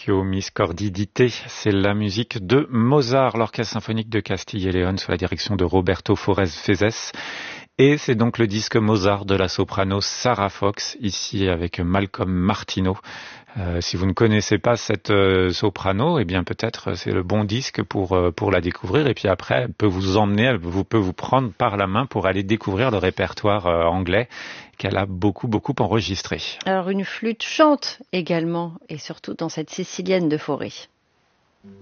Requiem Miscordidite, c'est la musique de Mozart, l'Orchestre symphonique de Castille et Léon sous la direction de Roberto Forez Fezes. Et c'est donc le disque Mozart de la soprano Sarah Fox, ici avec Malcolm Martineau. Si vous ne connaissez pas cette soprano, eh bien peut-être c'est le bon disque pour la découvrir. Et puis après, elle peut vous prendre par la main pour aller découvrir le répertoire anglais qu'elle a beaucoup enregistré. Alors une flûte chante également, et surtout dans cette Sicilienne de Fauré.